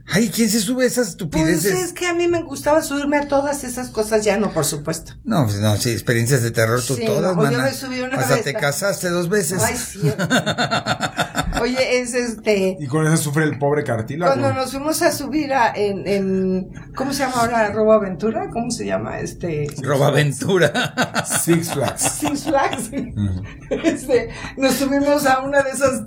Ay, ¿quién se sube a esas estupideces? Pues es que a mí me gustaba subirme a todas esas cosas, ya no, por supuesto. No, pues no, sí, experiencias de terror tú Sí, todas, no, yo mana. me subí una Hasta vez. te casaste 2 veces. Ay, sí. Oye, es Y con eso sufre el pobre cartílago. cuando nos fuimos a subir en ¿cómo se llama ahora? ¿Roboaventura? ¿Cómo se llama? Robaventura. Six Flags. Six Flags. Nos subimos a una de esas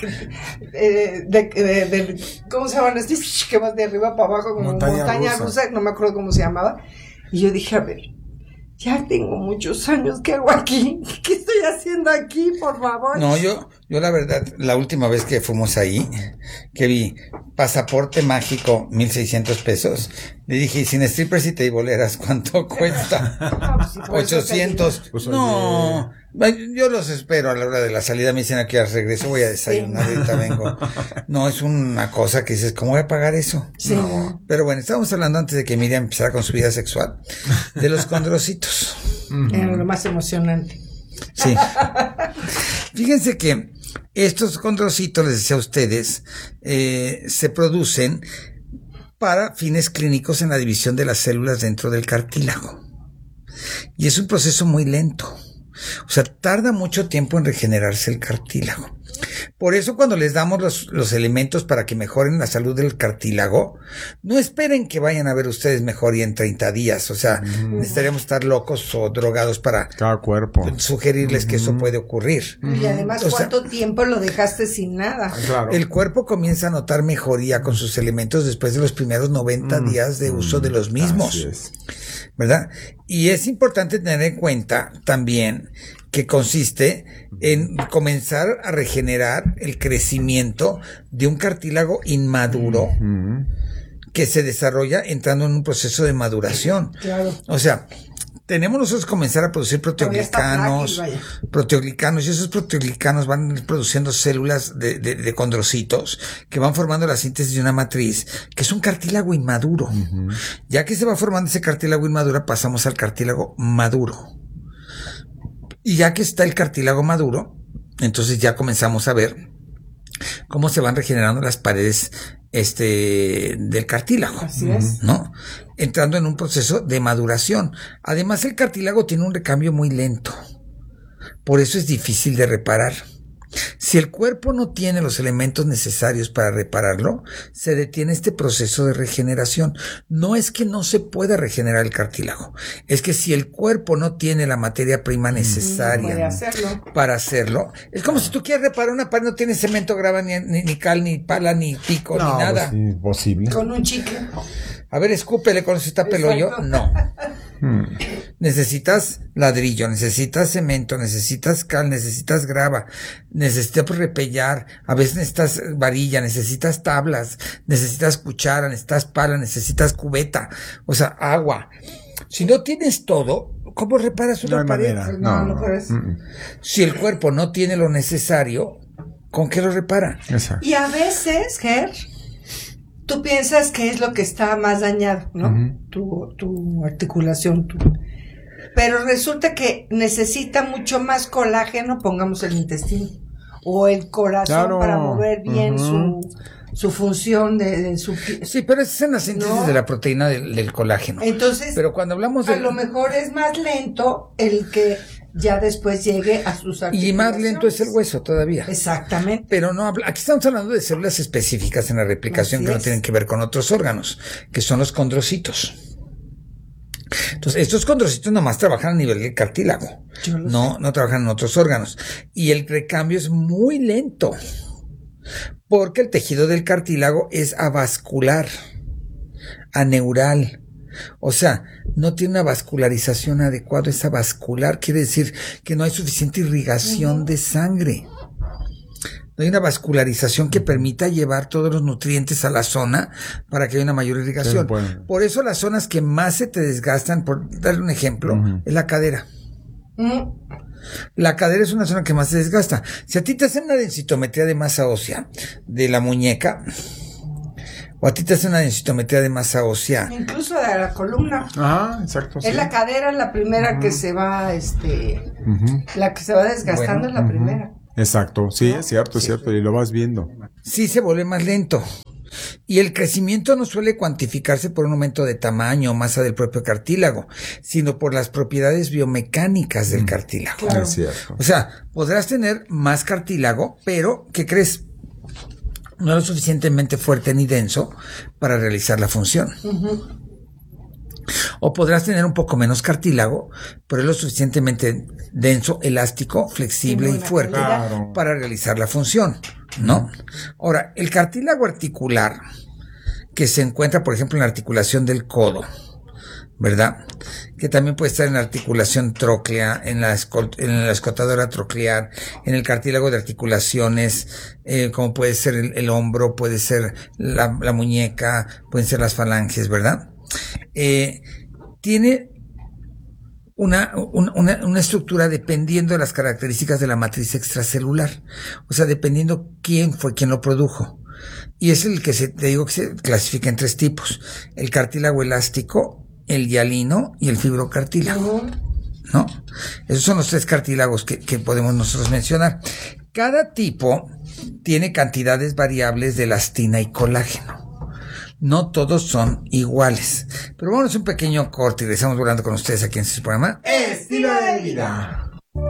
¿cómo se llaman? Que vas de arriba para abajo como montaña rusa, no me acuerdo cómo se llamaba. Y yo dije, a ver, ya tengo muchos años, ¿qué hago aquí? ¿Qué estoy haciendo aquí, por favor? No, yo la verdad, la última vez que fuimos ahí, que vi pasaporte mágico, 1,600 pesos, le dije, y sin strippers y tableeras, ¿cuánto cuesta? No, pues, sí, por eso 800. Pues, No, yo los espero a la hora de la salida, me dicen aquí al regreso, voy a desayunar, ahorita vengo. No, es una cosa que dices, ¿cómo voy a pagar eso? Sí. No. Pero bueno, estábamos hablando antes de que Miriam empezara con su vida sexual, de los condrocitos. Era lo más emocionante. Sí. Fíjense que estos condrocitos, les decía a ustedes, se producen para fines clínicos en la división de las células dentro del cartílago. Y es un proceso muy lento. O sea, tarda mucho tiempo en regenerarse el cartílago. Por eso cuando les damos los elementos para que mejoren la salud del cartílago, no esperen que vayan a ver ustedes mejor y en 30 días. O sea, necesitaríamos estar locos o drogados para cada cuerpo sugerirles que eso puede ocurrir. Y además, ¿cuánto tiempo lo dejaste sin nada? Claro. El cuerpo comienza a notar mejoría con sus elementos después de los primeros 90 días de uso de los mismos. Así es. ¿Verdad? Y es importante tener en cuenta también que consiste en comenzar a regenerar el crecimiento de un cartílago inmaduro que se desarrolla entrando en un proceso de maduración. Claro. O sea, tenemos nosotros que comenzar a producir proteoglicanos, y esos proteoglicanos van produciendo células de condrocitos que van formando la síntesis de una matriz, que es un cartílago inmaduro. Ya que se va formando ese cartílago inmaduro, pasamos al cartílago maduro. Y ya que está el cartílago maduro, entonces ya comenzamos a ver cómo se van regenerando las paredes del cartílago. Así es. ¿No? Entrando en un proceso de maduración. Además, el cartílago tiene un recambio muy lento. Por eso es difícil de reparar. Si el cuerpo no tiene los elementos necesarios para repararlo, se detiene este proceso de regeneración. No es que no se pueda regenerar el cartílago, es que si el cuerpo no tiene la materia prima necesaria para hacerlo, es como si tú quieres reparar una pared, no tienes cemento, grava, ni cal, ni pala, ni pico, ni nada. Pues sí, imposible. Con un chicle. A ver, escúpele con ese tapelollo. No. Necesitas ladrillo, necesitas cemento, necesitas cal, necesitas grava, necesitas repellar, a veces necesitas varilla, necesitas tablas, necesitas cuchara, necesitas pala, necesitas cubeta, o sea, agua. Si no tienes todo, ¿cómo reparas una pared? No puedes. Si el cuerpo no tiene lo necesario, ¿con qué lo repara? Exacto. Y a veces, Ger, tú piensas que es lo que está más dañado, ¿no? Tu articulación, pero resulta que necesita mucho más colágeno, pongamos el intestino o el corazón para mover bien su función de su... Sí, pero es en la síntesis de la proteína del colágeno. Entonces, pero cuando hablamos a lo mejor es más lento el que ya después llegue a sus articulaciones. Y más lento es el hueso todavía. Exactamente. Pero no aquí estamos hablando de células específicas en la replicación que no tienen que ver con otros órganos, que son los condrocitos. Entonces, estos condrocitos nomás trabajan a nivel del cartílago. No trabajan en otros órganos. Y el recambio es muy lento. Porque el tejido del cartílago es avascular, aneural. O sea, no tiene una vascularización adecuada, es avascular, quiere decir que no hay suficiente irrigación de sangre. No hay una vascularización que permita llevar todos los nutrientes a la zona para que haya una mayor irrigación. Por eso las zonas que más se te desgastan, por darle un ejemplo, es la cadera. La cadera es una zona que más se desgasta. Si a ti te hacen una densitometría de masa ósea de la muñeca, o a ti te hacen una densitometría de masa ósea, incluso de la columna. Ajá, exacto. Es la cadera la primera que se va, la que se va desgastando, es la primera. Exacto, sí, es cierto, es cierto, y lo vas viendo. Sí se vuelve más lento. Y el crecimiento no suele cuantificarse por un aumento de tamaño o masa del propio cartílago, sino por las propiedades biomecánicas del cartílago. Claro. Es cierto. O sea, podrás tener más cartílago, pero, ¿qué crees? No es lo suficientemente fuerte ni denso para realizar la función. O podrás tener un poco menos cartílago, pero es lo suficientemente denso, elástico, flexible y fuerte Claro. para realizar la función, ¿no? Ahora, el cartílago articular, que se encuentra, por ejemplo, en la articulación del codo, ¿verdad? Que también puede estar en la articulación tróclea, en la escotadora troclear, en el cartílago de articulaciones, como puede ser el hombro, puede ser la muñeca, pueden ser las falanges, ¿verdad? Tiene una estructura dependiendo de las características de la matriz extracelular, o sea, dependiendo quién fue quien lo produjo. Y es el que te digo que se clasifica en 3 tipos: el cartílago elástico, el hialino y el fibrocartílago, ¿no? Esos son los 3 cartílagos que podemos nosotros mencionar. Cada tipo tiene cantidades variables de elastina y colágeno. No todos son iguales. Pero vámonos a un pequeño corte y regresamos volando con ustedes aquí en este programa. Estilo de vida.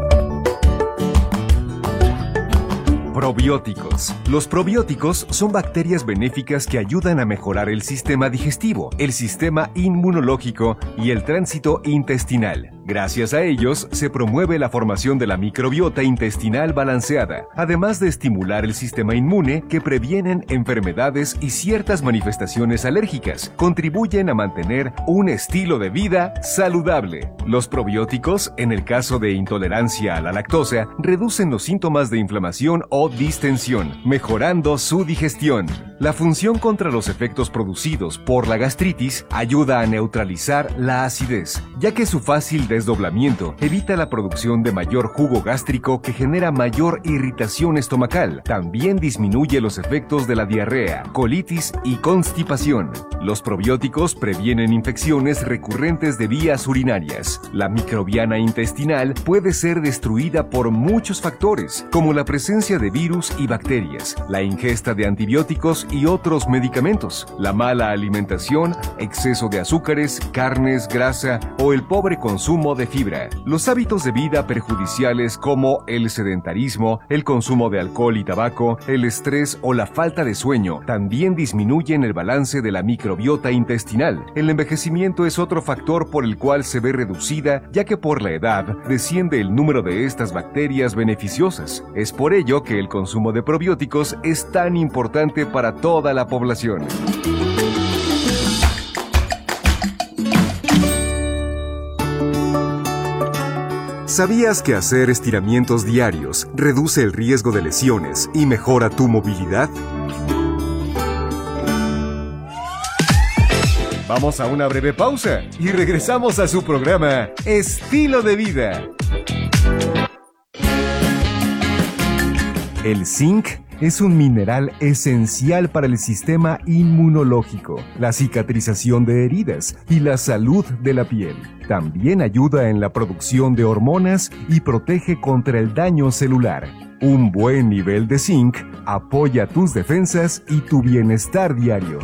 Probióticos. Los probióticos son bacterias benéficas que ayudan a mejorar el sistema digestivo, el sistema inmunológico y el tránsito intestinal. Gracias a ellos, se promueve la formación de la microbiota intestinal balanceada, además de estimular el sistema inmune que previenen enfermedades y ciertas manifestaciones alérgicas. Contribuyen a mantener un estilo de vida saludable. Los probióticos, en el caso de intolerancia a la lactosa, reducen los síntomas de inflamación o distensión, mejorando su digestión. La función contra los efectos producidos por la gastritis ayuda a neutralizar la acidez, ya que su fácil desdoblamiento evita la producción de mayor jugo gástrico que genera mayor irritación estomacal. También disminuye los efectos de la diarrea, colitis y constipación. Los probióticos previenen infecciones recurrentes de vías urinarias. La microbiana intestinal puede ser destruida por muchos factores, como la presencia de virus y bacterias, la ingesta de antibióticos y otros medicamentos, la mala alimentación, exceso de azúcares, carnes, grasa o el pobre consumo de fibra. Los hábitos de vida perjudiciales como el sedentarismo, el consumo de alcohol y tabaco, el estrés o la falta de sueño también disminuyen el balance de la microbiota intestinal. El envejecimiento es otro factor por el cual se ve reducida, ya que por la edad desciende el número de estas bacterias beneficiosas. Es por ello que el consumo de probióticos es tan importante para toda la población. ¿Sabías que hacer estiramientos diarios reduce el riesgo de lesiones y mejora tu movilidad? Vamos a una breve pausa y regresamos a su programa Estilo de Vida. El zinc es un mineral esencial para el sistema inmunológico, la cicatrización de heridas y la salud de la piel. También ayuda en la producción de hormonas y protege contra el daño celular. Un buen nivel de zinc apoya tus defensas y tu bienestar diario.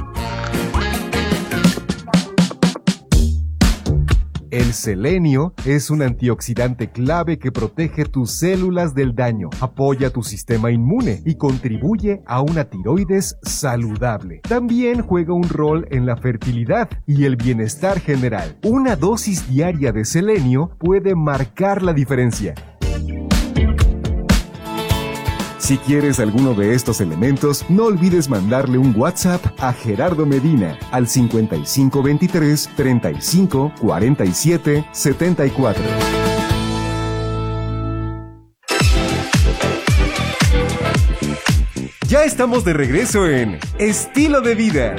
El selenio es un antioxidante clave que protege tus células del daño, apoya tu sistema inmune y contribuye a una tiroides saludable. También juega un rol en la fertilidad y el bienestar general. Una dosis diaria de selenio puede marcar la diferencia. Si quieres alguno de estos elementos, no olvides mandarle un WhatsApp a Gerardo Medina al 5523 35 47 74. Ya estamos de regreso en Estilo de Vida.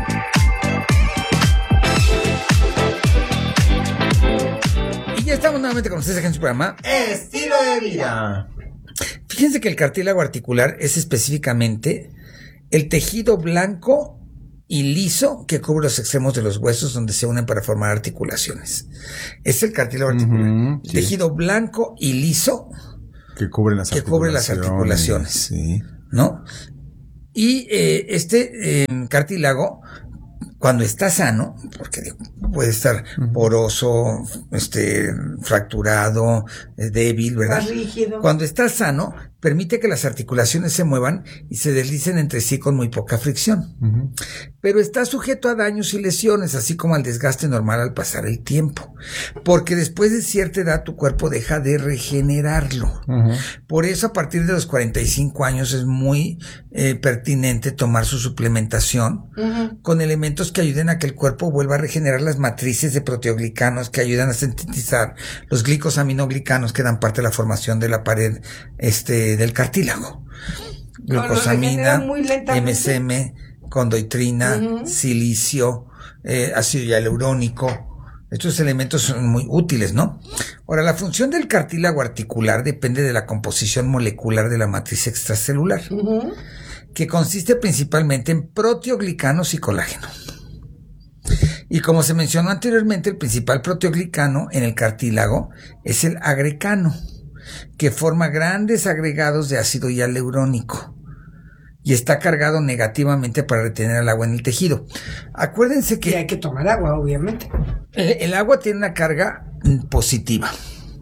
Y ya estamos nuevamente con ustedes aquí en su programa Estilo de vida. Fíjense que el cartílago articular es específicamente el tejido blanco y liso que cubre los extremos de los huesos donde se unen para formar articulaciones. Es el cartílago articular. Sí. Tejido blanco y liso Que cubre las articulaciones. Sí. ¿No? Y este cartílago, cuando está sano, porque puede estar poroso, fracturado, débil, ¿verdad? Rígido. Cuando está sano, permite que las articulaciones se muevan y se deslicen entre sí con muy poca fricción. Pero está sujeto a daños y lesiones, así como al desgaste normal al pasar el tiempo. Porque después de cierta edad tu cuerpo deja de regenerarlo. Por eso a partir de los 45 años es muy pertinente tomar su suplementación con elementos que ayuden a que el cuerpo vuelva a regenerar las matrices de proteoglicanos que ayudan a sintetizar los glicosaminoglicanos que dan parte de la formación de la pared del cartílago. Glucosamina, MSM, condoitrina, silicio, ácido hialurónico. Estos elementos son muy útiles, ¿no? Ahora, la función del cartílago articular depende de la composición molecular de la matriz extracelular, que consiste principalmente en proteoglicanos y colágeno. Y como se mencionó anteriormente, el principal proteoglicano en el cartílago es el agrecano, que forma grandes agregados de ácido hialurónico y está cargado negativamente para retener el agua en el tejido. Acuérdense que... Y hay que tomar agua, obviamente. El agua tiene una carga positiva.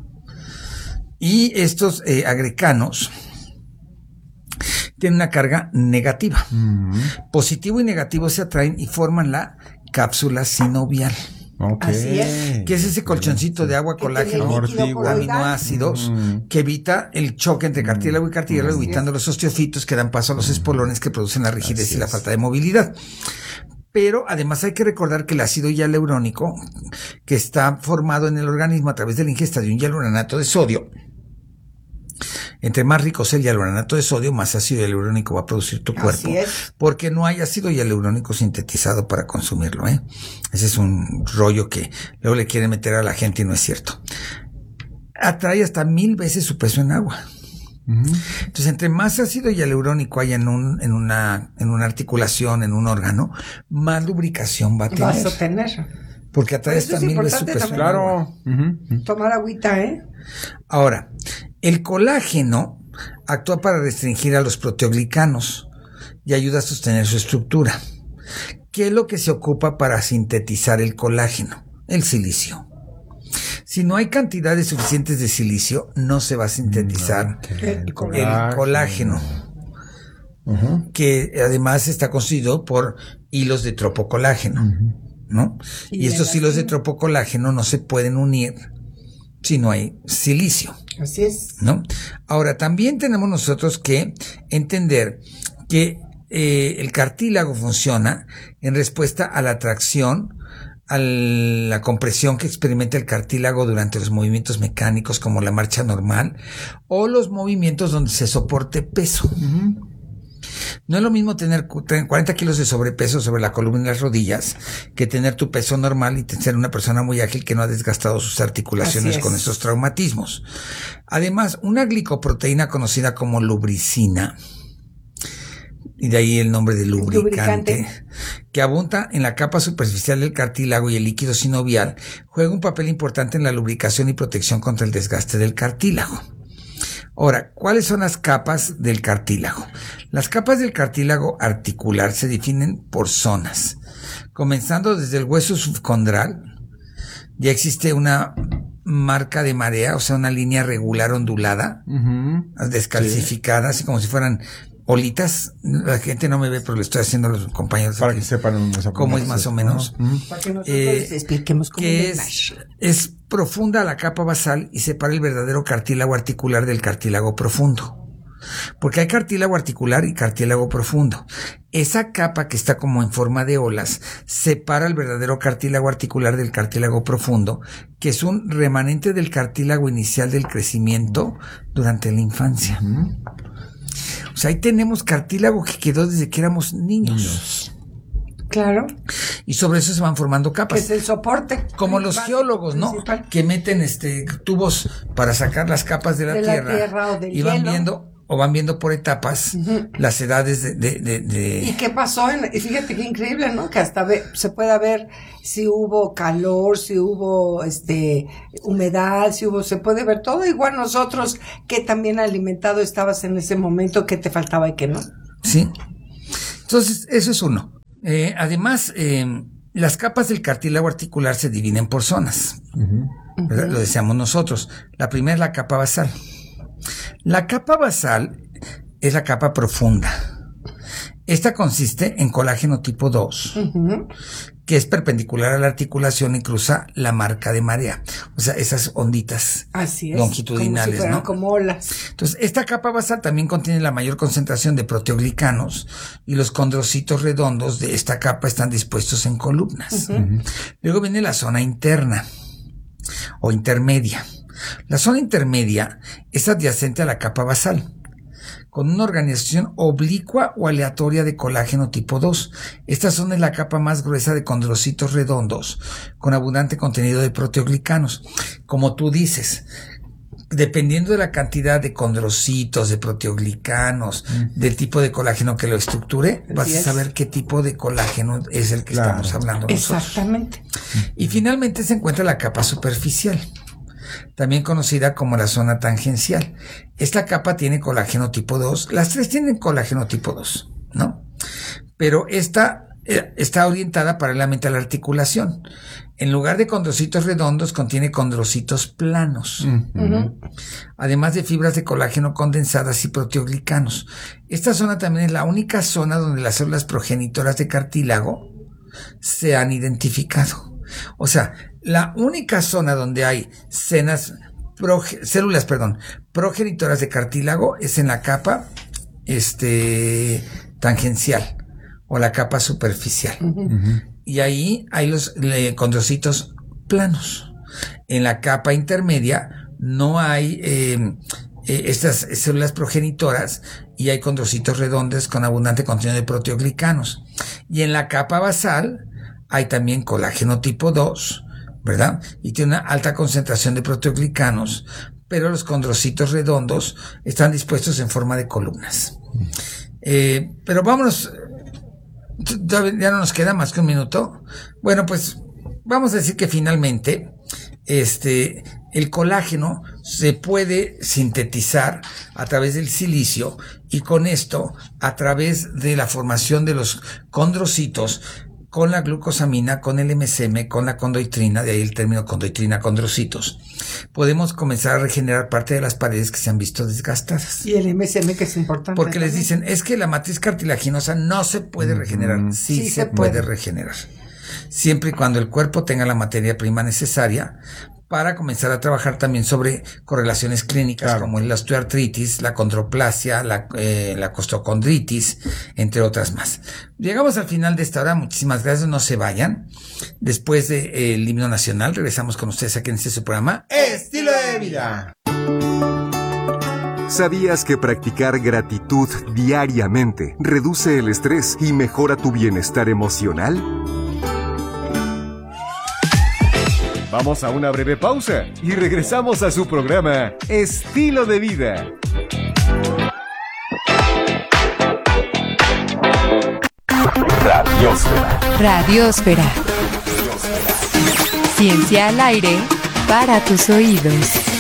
Y estos agrecanos tienen una carga negativa. Positivo y negativo se atraen y forman la cápsula sinovial. Así es. Que es ese colchoncito de agua, colágeno, aminoácidos, que evita el choque entre cartílago y cartílago, evitando los osteofitos que dan paso a los espolones que producen la rigidez y la falta de movilidad. Pero además hay que recordar que el ácido hialurónico, que está formado en el organismo a través de la ingesta de un hialuranato de sodio, entre más rico sea el hialuranato de sodio, más ácido hialurónico va a producir tu cuerpo. Porque no hay ácido hialurónico sintetizado para consumirlo, Ese es un rollo que luego le quieren meter a la gente y no es cierto. Atrae hasta 1000 veces su peso en agua. Entonces, entre más ácido hialurónico haya en una articulación, en un órgano, más lubricación va a tener. Vas a tener. Porque atrae hasta 1000 veces su peso en agua. Tomar agüita, Ahora, el colágeno actúa para restringir a los proteoglicanos y ayuda a sostener su estructura. ¿Qué es lo que se ocupa para sintetizar el colágeno? El silicio. Si no hay cantidades suficientes de silicio, no se va a sintetizar el colágeno, que además está constituido por hilos de tropocolágeno, ¿no? Y estos hilos de tropocolágeno no se pueden unir si no hay silicio. Así es. ¿No? Ahora, también tenemos nosotros que entender que el cartílago funciona en respuesta a la tracción, a la compresión que experimenta el cartílago durante los movimientos mecánicos como la marcha normal o los movimientos donde se soporte peso. No es lo mismo tener 40 kilos de sobrepeso sobre la columna y las rodillas que tener tu peso normal y ser una persona muy ágil que no ha desgastado sus articulaciones con esos traumatismos. Además, una glicoproteína conocida como lubricina, y de ahí el nombre de lubricante, que abunda en la capa superficial del cartílago y el líquido sinovial, juega un papel importante en la lubricación y protección contra el desgaste del cartílago. Ahora, ¿cuáles son las capas del cartílago? Las capas del cartílago articular se definen por zonas. Comenzando desde el hueso subcondral, ya existe una marca de marea, o sea, una línea regular ondulada, descalcificada, así como si fueran olitas. La gente no me ve, pero le estoy haciendo a los compañeros para que sepan cómo es más o menos. Para que nosotros les expliquemos cómo es profunda la capa basal y separa el verdadero cartílago articular del cartílago profundo. Porque hay cartílago articular y cartílago profundo. Esa capa que está como en forma de olas separa el verdadero cartílago articular del cartílago profundo, que es un remanente del cartílago inicial del crecimiento durante la infancia. O sea, ahí tenemos cartílago que quedó desde que éramos niños. Claro. Y sobre eso se van formando capas. Que es el soporte. Como los geólogos, ¿no? Que meten tubos para sacar las capas de la tierra o del y van hielo. van viendo por etapas las edades de... ¿Y qué pasó? Y fíjate qué increíble, ¿no? Que hasta se pueda ver si hubo calor, si hubo humedad, se puede ver todo. Igual nosotros, que también alimentado estabas en ese momento, que te faltaba y que no. Sí. Entonces, eso es uno. Además, las capas del cartílago articular se dividen por zonas. ¿Verdad? Lo decíamos nosotros. La primera es la capa basal. La capa basal es la capa profunda. Esta consiste en colágeno tipo 2, que es perpendicular a la articulación y cruza la marca de marea. O sea, esas onditas longitudinales, como si ¿no? Como olas. Entonces, esta capa basal también contiene la mayor concentración de proteoglicanos y los condrocitos redondos de esta capa están dispuestos en columnas. Luego viene la zona interna o intermedia. La zona intermedia es adyacente a la capa basal, con una organización oblicua o aleatoria de colágeno tipo 2. Esta zona es la capa más gruesa de condrocitos redondos, con abundante contenido de proteoglicanos. Como tú dices, dependiendo de la cantidad de condrocitos, de proteoglicanos, del tipo de colágeno que lo estructure, vas a saber qué tipo de colágeno es el que estamos hablando nosotros. Exactamente. Y finalmente se encuentra la capa superficial, también conocida como la zona tangencial. Esta capa tiene colágeno tipo 2. Las tres tienen colágeno tipo 2, ¿no? Pero esta está orientada paralelamente a la articulación. En lugar de condrocitos redondos, contiene condrocitos planos. Además de fibras de colágeno condensadas y proteoglicanos. Esta zona también es la única zona donde las células progenitoras de cartílago se han identificado. O sea, la única zona donde hay células progenitoras de cartílago es en la capa tangencial o la capa superficial. Y ahí hay los condrocitos planos. En la capa intermedia no hay estas células progenitoras y hay condrocitos redondos con abundante contenido de proteoglicanos. Y en la capa basal hay también colágeno tipo 2, ¿verdad? Y tiene una alta concentración de proteoglicanos, pero los condrocitos redondos están dispuestos en forma de columnas. Pero vámonos, ya no nos queda más que un minuto. Bueno, pues vamos a decir que finalmente el colágeno se puede sintetizar a través del silicio y con esto, a través de la formación de los condrocitos, con la glucosamina, con el MSM, con la condoitrina, de ahí el término condoitrina condrocitos, podemos comenzar a regenerar parte de las paredes que se han visto desgastadas. Y el MSM, que es importante. Porque también les dicen, es que la matriz cartilaginosa no se puede regenerar. Sí se puede regenerar. Siempre y cuando el cuerpo tenga la materia prima necesaria para comenzar a trabajar también sobre correlaciones clínicas, como la osteoartritis, la condroplasia, la costocondritis, entre otras más. Llegamos al final de esta hora. Muchísimas gracias. No se vayan. Después del himno nacional, regresamos con ustedes aquí en este su programa Estilo de Vida. ¿Sabías que practicar gratitud diariamente reduce el estrés y mejora tu bienestar emocional? Vamos a una breve pausa y regresamos a su programa Estilo de Vida. Radiósfera. Radiósfera. Ciencia al aire para tus oídos.